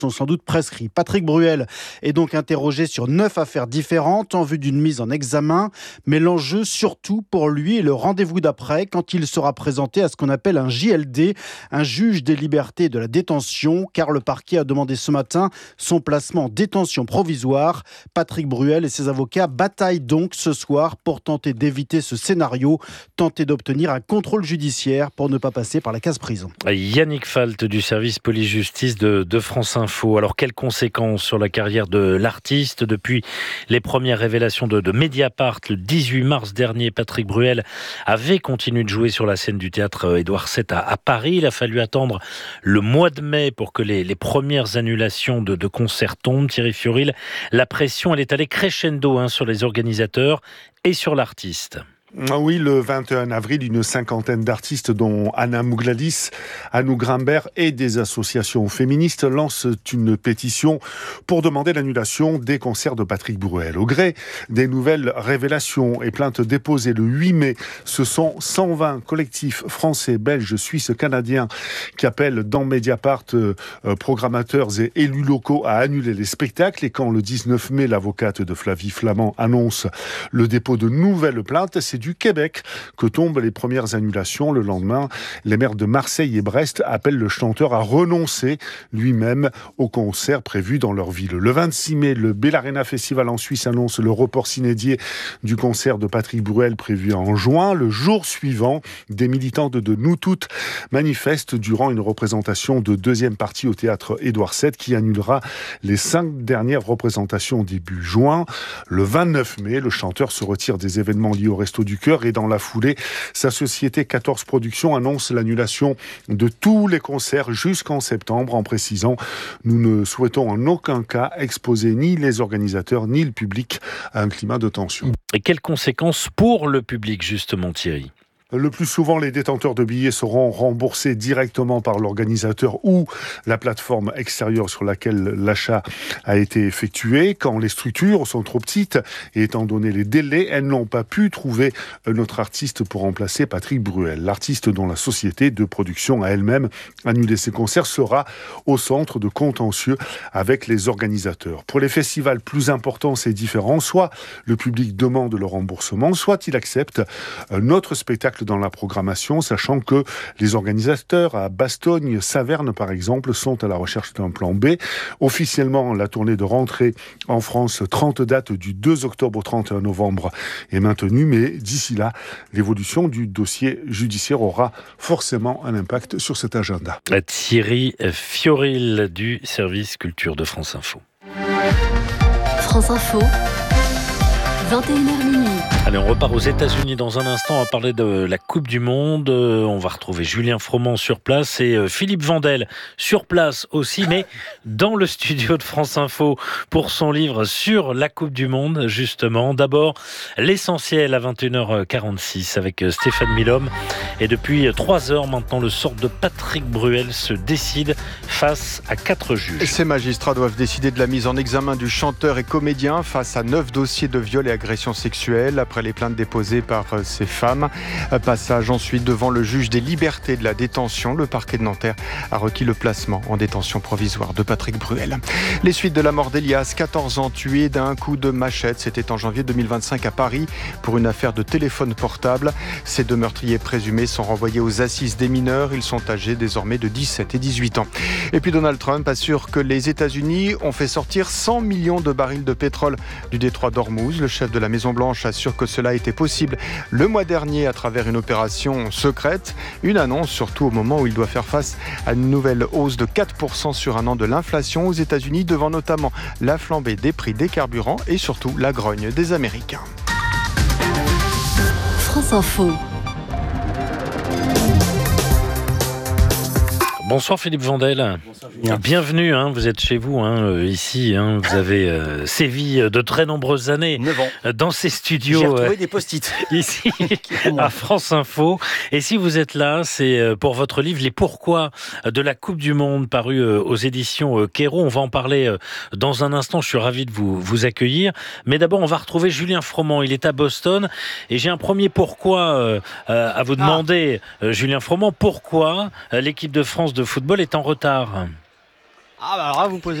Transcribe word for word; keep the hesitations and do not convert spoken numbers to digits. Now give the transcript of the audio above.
sont sans doute prescrits. Patrick Bruel est donc interrogé sur neuf affaires différentes en vue d'une mise en examen. Mais l'enjeu, surtout pour lui, est le rendez-vous d'après, quand il sera présenté à ce qu'on appelle un J L D, un juge des libertés et de la détention, car le parquet a demandé ce matin son placement en détention provisoire. Patrick Bruel et ses avocats bataillent donc ce soir pour tenter d'éviter ce scénario, tenter d'obtenir un contrôle judiciaire pour ne pas passer par la case prison. Yannick Falt du service police-justice de, de France Info. Alors, quelles conséquences sur la carrière de l'artiste? Depuis les premières révélations de, de Mediapart, le dix-huit mars dernier, Patrick Bruel avait continué de jouer sur la scène du théâtre Édouard sept à, à Paris. Il a fallu attendre le mois de mai pour que les, les premières annulations de, de concerts tombent. Thierry Fiorile, la pression, elle est allée crescendo hein, sur les organisateurs et sur l'artiste. Oui, le vingt et un avril, une cinquantaine d'artistes, dont Anna Mougladis, Anou Grimbert et des associations féministes, lancent une pétition pour demander l'annulation des concerts de Patrick Bruel. Au gré des nouvelles révélations et plaintes déposées le huit mai, ce sont cent vingt collectifs français, belges, suisses, canadiens qui appellent dans Mediapart euh, programmateurs et élus locaux à annuler les spectacles. Et quand le dix-neuf mai, l'avocate de Flavie Flament annonce le dépôt de nouvelles plaintes, c'est du Québec que tombent les premières annulations. Le lendemain, les maires de Marseille et Brest appellent le chanteur à renoncer lui-même au concert prévu dans leur ville. Le vingt-six mai, le Bellarena Festival en Suisse annonce le report sine-die du concert de Patrick Bruel prévu en juin. Le jour suivant, des militantes de Nous Toutes manifestent durant une représentation de deuxième partie au théâtre Édouard sept qui annulera les cinq dernières représentations début juin. Le vingt-neuf mai, le chanteur se retire des événements liés au Resto du Cœur et dans la foulée, sa société quatorze Productions annonce l'annulation de tous les concerts jusqu'en septembre en précisant « Nous ne souhaitons en aucun cas exposer ni les organisateurs ni le public à un climat de tension ». Et quelles conséquences pour le public justement, Thierry ? Le plus souvent, les détenteurs de billets seront remboursés directement par l'organisateur ou la plateforme extérieure sur laquelle l'achat a été effectué. Quand les structures sont trop petites et étant donné les délais, elles n'ont pas pu trouver notre artiste pour remplacer Patrick Bruel. L'artiste dont la société de production a elle-même annulé ses concerts sera au centre de contentieux avec les organisateurs. Pour les festivals plus importants, c'est différent. Soit le public demande le remboursement, soit il accepte notre spectacle dans la programmation, sachant que les organisateurs à Bastogne, Saverne par exemple, sont à la recherche d'un plan B. Officiellement, la tournée de rentrée en France, trente dates du deux octobre au trente et un novembre est maintenue, mais d'ici là, l'évolution du dossier judiciaire aura forcément un impact sur cet agenda. Thierry Fiorile du service culture de France Info. France Info, vingt et une heures minuit. Allez, on repart aux États-Unis dans un instant. On va parler de la Coupe du Monde. On va retrouver Julien Froment sur place et Philippe Vandel sur place aussi, mais dans le studio de France Info pour son livre sur la Coupe du Monde, justement. D'abord, l'essentiel à vingt et une heures quarante-six avec Stéphane Milhomme. Et depuis trois heures maintenant, le sort de Patrick Bruel se décide face à quatre juges. Ces magistrats doivent décider de la mise en examen du chanteur et comédien face à neuf dossiers de viol et agression sexuelle. Après les plaintes déposées par ces femmes. Passage ensuite devant le juge des libertés de la détention. Le parquet de Nanterre a requis le placement en détention provisoire de Patrick Bruel. Les suites de la mort d'Elias, quatorze ans, tué d'un coup de machette. C'était en janvier deux mille vingt-cinq à Paris pour une affaire de téléphone portable. Ces deux meurtriers présumés sont renvoyés aux assises des mineurs. Ils sont âgés désormais de dix-sept et dix-huit ans. Et puis Donald Trump assure que les États-Unis ont fait sortir cent millions de barils de pétrole du détroit d'Ormuz. Le chef de la Maison-Blanche assure que cela était possible le mois dernier à travers une opération secrète. Une annonce surtout au moment où il doit faire face à une nouvelle hausse de quatre pour cent sur un an de l'inflation aux États-Unis, devant notamment la flambée des prix des carburants et surtout la grogne des Américains. France Info. Bonsoir Philippe Vandel. Bonsoir, bienvenue, hein, vous êtes chez vous, hein, ici. Hein, vous avez euh, sévi de très nombreuses années dans ces studios. J'ai retrouvé euh, des post-it. Ici, à France Info. Et si vous êtes là, c'est pour votre livre « Les pourquoi de la Coupe du Monde » paru aux éditions Kéro. On va en parler dans un instant. Je suis ravi de vous, vous accueillir. Mais d'abord, on va retrouver Julien Froment. Il est à Boston. Et j'ai un premier pourquoi euh, à vous demander, ah. Julien Froment. Pourquoi l'équipe de France de football est en retard? Ah bah alors là, vous posez